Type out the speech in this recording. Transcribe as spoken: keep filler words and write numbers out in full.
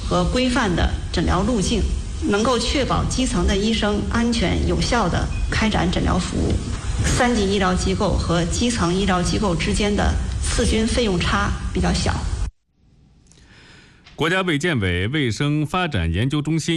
和规范的诊疗路径，能够确保基层的医生安全有效地开展诊疗服务。三级医疗机构和基层医疗机构之间的次均费用差比较小。 国家卫健委卫生发展研究中心